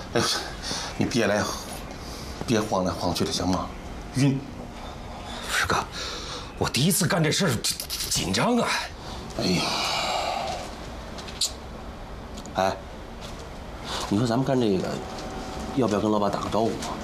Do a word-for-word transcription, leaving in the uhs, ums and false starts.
哎，你别来，别晃来晃去的，行吗？晕。 师哥，我第一次干这事，紧张啊。 哎呀，哎，你说咱们干这个，要不要跟老板打个招呼啊？